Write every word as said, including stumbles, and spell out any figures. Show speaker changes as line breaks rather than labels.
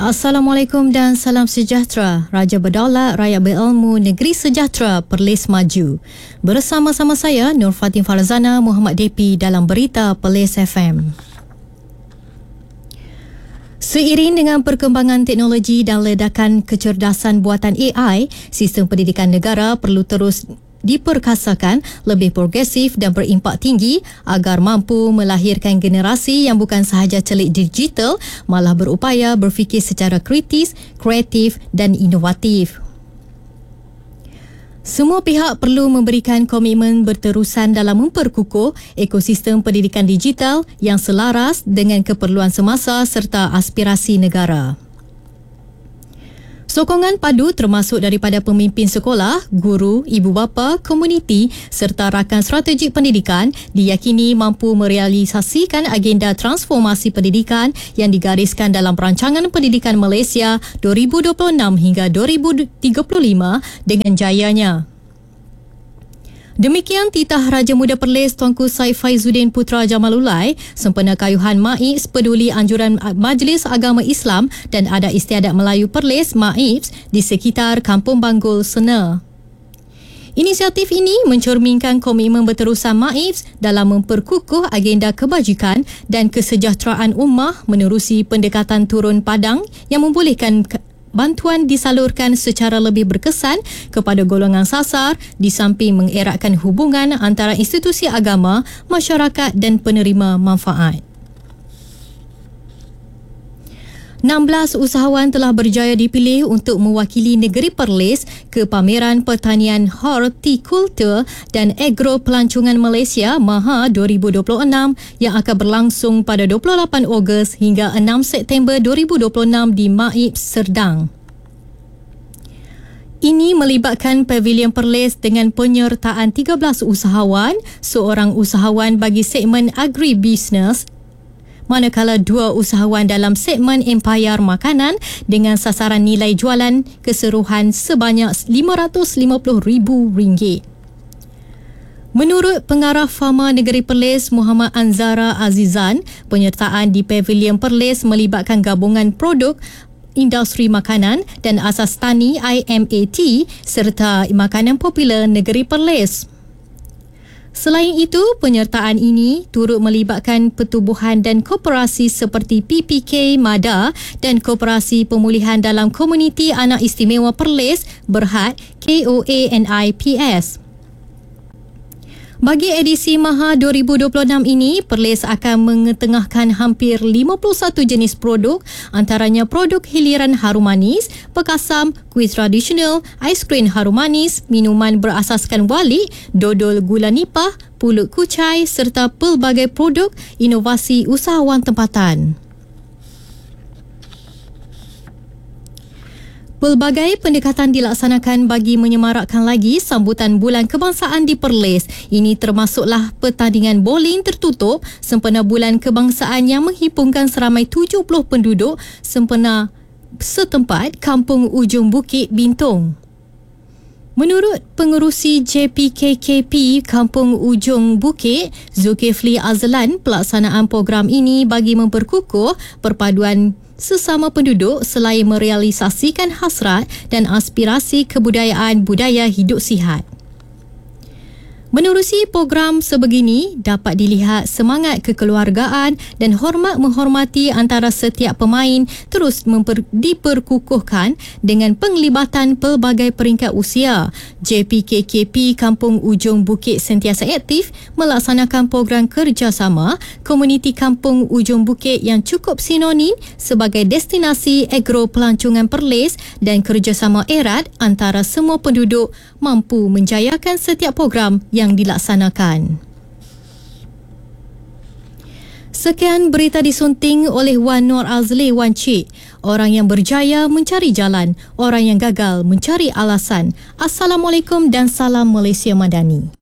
Assalamualaikum dan salam sejahtera. Raja berdaulat, rakyat berilmu, negeri sejahtera, Perlis maju. Bersama-sama saya, Nur Fatin Farzana, Muhammad Depi dalam Berita Perlis F M. Seiring dengan perkembangan teknologi dan ledakan kecerdasan buatan A I, sistem pendidikan negara perlu terus diperkasakan lebih progresif dan berimpak tinggi agar mampu melahirkan generasi yang bukan sahaja celik digital, malah berupaya berfikir secara kritis, kreatif dan inovatif. Semua pihak perlu memberikan komitmen berterusan dalam memperkukuh ekosistem pendidikan digital yang selaras dengan keperluan semasa serta aspirasi negara. Sokongan padu termasuk daripada pemimpin sekolah, guru, ibu bapa, komuniti serta rakan strategik pendidikan diyakini mampu merealisasikan agenda transformasi pendidikan yang digariskan dalam Rancangan Pendidikan Malaysia dua ribu dua puluh enam hingga dua ribu tiga puluh lima dengan jayanya. Demikian titah Raja Muda Perlis Tuanku Said Faizuddin Putra Jamalulai sempena kayuhan MAIPS peduli anjuran Majlis Agama Islam dan Adat Istiadat Melayu Perlis MAIPS di sekitar Kampung Banggul Sena. Inisiatif ini mencerminkan komitmen berterusan MAIPS dalam memperkukuh agenda kebajikan dan kesejahteraan ummah menerusi pendekatan turun padang yang membolehkan bantuan disalurkan secara lebih berkesan kepada golongan sasar di samping mengeratkan hubungan antara institusi agama, masyarakat dan penerima manfaat. enam belas usahawan telah berjaya dipilih untuk mewakili negeri Perlis ke Pameran Pertanian Hortikultur dan Agro Pelancongan Malaysia MAHA dua ribu dua puluh enam yang akan berlangsung pada dua puluh lapan Ogos hingga enam September dua ribu dua puluh enam di MAIPS Serdang. Ini melibatkan Pavilion Perlis dengan penyertaan tiga belas usahawan, seorang usahawan bagi segmen agribusiness, manakala dua usahawan dalam segmen empayar makanan dengan sasaran nilai jualan keseluruhan sebanyak lima ratus lima puluh ribu ringgit. Menurut Pengarah Fama Negeri Perlis Muhammad Anzara Azizan, penyertaan di Pavilion Perlis melibatkan gabungan produk industri makanan dan asas tani I M A T serta makanan popular negeri Perlis. Selain itu, penyertaan ini turut melibatkan pertubuhan dan koperasi seperti P P K Mada dan Koperasi Pemulihan dalam Komuniti Anak Istimewa Perlis Berhad K O A N I P S. Bagi edisi MAHA dua ribu dua puluh enam ini, Perlis akan mengetengahkan hampir lima puluh satu jenis produk, antaranya produk hiliran harum manis, pekasam, kuih tradisional, aiskrim harum manis, minuman berasaskan walik, dodol gula nipah, pulut kucai serta pelbagai produk inovasi usahawan tempatan. Pelbagai pendekatan dilaksanakan bagi menyemarakkan lagi sambutan Bulan Kebangsaan di Perlis. Ini termasuklah pertandingan bowling tertutup sempena Bulan Kebangsaan yang menghimpunkan seramai tujuh puluh penduduk sempena setempat Kampung Ujung Bukit Bintong. Menurut pengerusi J P K K P Kampung Ujung Bukit, Zulkifli Azlan, pelaksanaan program ini bagi memperkukuh perpaduan sesama penduduk selain merealisasikan hasrat dan aspirasi kebudayaan budaya hidup sihat. Menerusi program sebegini, dapat dilihat semangat kekeluargaan dan hormat menghormati antara setiap pemain terus memper, diperkukuhkan dengan penglibatan pelbagai peringkat usia. J P K K P Kampung Ujung Bukit sentiasa aktif melaksanakan program kerjasama komuniti Kampung Ujung Bukit yang cukup sinonim sebagai destinasi agro pelancongan Perlis dan kerjasama erat antara semua penduduk mampu menjayakan setiap program yang yang dilaksanakan. Sekian berita disunting oleh Wan Nur Azli Wan Cik. Orang yang berjaya mencari jalan, orang yang gagal mencari alasan. Assalamualaikum dan salam Malaysia Madani.